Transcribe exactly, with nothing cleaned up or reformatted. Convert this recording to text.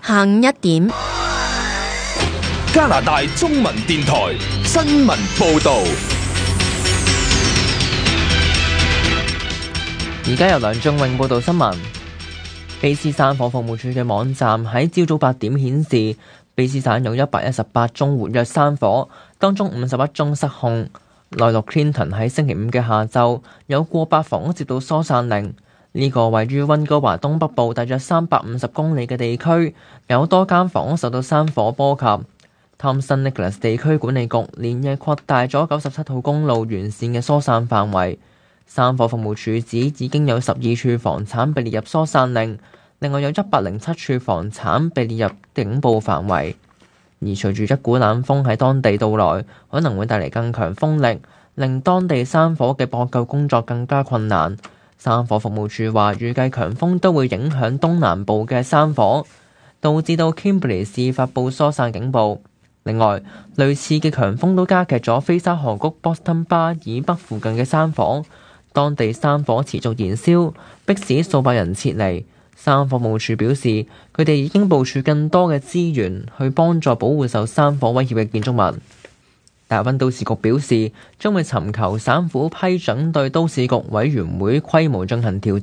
下午一點， 加拿大中文電台新聞報道。 而家由梁仲永報道新聞。卑詩省火服務處嘅網站喺朝早八點顯示，卑詩省有一百一十八宗活躍山火，當中五十一宗失控。內陸 Clinton 喺星期五嘅下晝有過百房屋接到疏散令。呢、這個位於溫哥華東北部大約三百五十公里嘅地區，有多間房屋受到山火波及。Thompson Nicholas 地區管理局連夜擴大咗九十七號公路沿線嘅疏散範圍。山火服務處指已經有十二處房產被列入疏散令，另外有一百零七處房產被列入警報範圍。而隨住一股冷風喺當地到來，可能會帶嚟更強風力，令當地山火嘅撲救工作更加困難。山火服務處話，預計強風都會影響東南部嘅山火，導致到 Kimberley 市發布疏散警報。另外，類似嘅強風都加劇咗菲沙河谷 Boston Bar 以北附近嘅山火，當地山火持續燃燒，迫使數百人撤離。山火服務處表示，佢哋已經部署更多嘅資源去幫助保護受山火威脅嘅建築物。大溫都市局表示，將會尋求省府批准對都市局委員會規模進行調整。